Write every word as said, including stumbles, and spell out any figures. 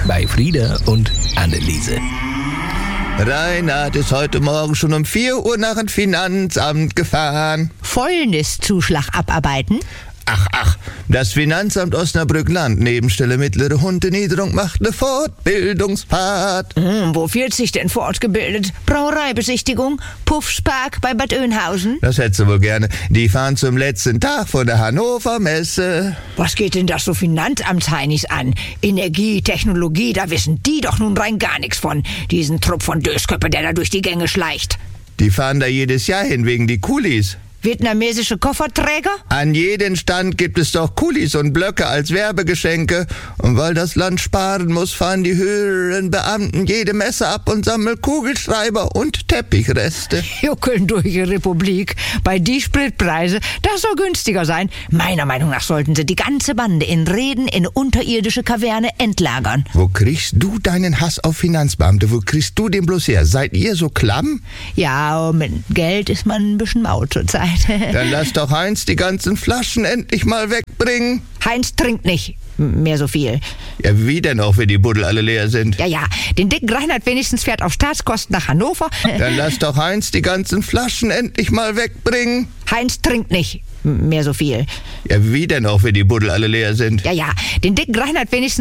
bei Frieda und Anneliese. Reinhard ist heute Morgen schon um vier Uhr nach dem Finanzamt gefahren. Fäulniszuschlag abarbeiten? Ach, ach, das Finanzamt Osnabrück-Land, Nebenstelle Mittlere Hundeniederung, macht eine Fortbildungsfahrt. Hm, wo wird sich denn fortgebildet? Brauereibesichtigung? Puffspark bei Bad Oeynhausen? Das hättest du wohl gerne. Die fahren zum letzten Tag von der Hannover Messe. Was geht denn das so Finanzamtsheinis an? Energie, Technologie, da wissen die doch nun rein gar nichts von. Diesen Trupp von Dösköppe, der da durch die Gänge schleicht. Die fahren da jedes Jahr hin wegen die Kulis. Vietnamesische Kofferträger? An jedem Stand gibt es doch Kulis und Blöcke als Werbegeschenke. Und weil das Land sparen muss, fahren die höheren Beamten jede Messe ab und sammeln Kugelschreiber und Teppichreste. Juckeln durch die Republik. Bei die Spritpreise, das soll günstiger sein. Meiner Meinung nach sollten sie die ganze Bande in Reden in eine unterirdische Kaverne entlagern. Wo kriegst du deinen Hass auf Finanzbeamte? Wo kriegst du den bloß her? Seid ihr so klamm? Ja, mit Geld ist man ein bisschen mau zur Zeit. Dann lass doch Heinz die ganzen Flaschen endlich mal wegbringen. Heinz trinkt nicht mehr so viel. Ja, wie denn auch, wenn die Buddel alle leer sind? Ja, ja, den dicken Reinhard wenigstens fährt auf Staatskosten nach Hannover. Dann lass doch Heinz die ganzen Flaschen endlich mal wegbringen. Heinz trinkt nicht mehr so viel. Ja, wie denn auch, wenn die Buddel alle leer sind? Ja, ja, den dicken Reinhard wenigstens